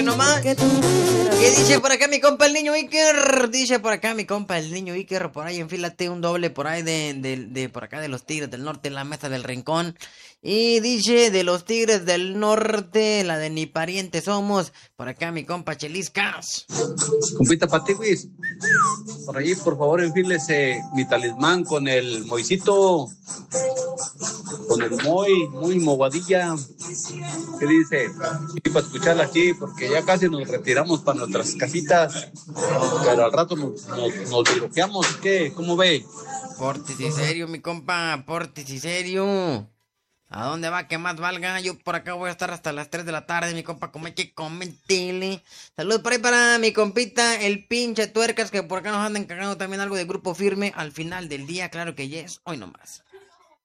Hoy nomás. ¿Qué dice por acá mi compa el niño Iker? Dice por acá mi compa el niño Iker. Por ahí enfílate un doble por ahí de por acá de los Tigres del Norte en la mesa del Rincón. Y dice de los Tigres del Norte, la de ni parientes somos. Por acá mi compa Cheliscas. Compita Patiwis, por allí por favor enfílese mi talismán con el Moisito, con el muy Moguadilla. ¿Qué dice? Y para escucharla aquí, porque ya casi nos retiramos para nuestras casitas, pero al rato nos bloqueamos. ¿Qué? ¿Cómo ve? Portis y serio, mi compa, portis y serio. ¿A dónde va que más valga? Yo por acá voy a estar hasta las 3 de la tarde, mi compa, come que comentele. Saludos por ahí para mi compita, el pinche tuercas, que por acá nos andan cagando también algo de Grupo Firme al final del día, claro que yes, hoy nomás.